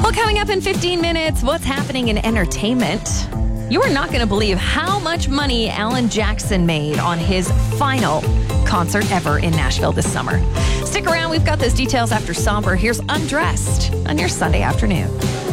Well, coming up in 15 minutes, what's happening in entertainment? You are not going to believe how much money Alan Jackson made on his final concert ever in Nashville this summer. Stick around. We've got those details after Somber. Here's Undressed on your Sunday afternoon.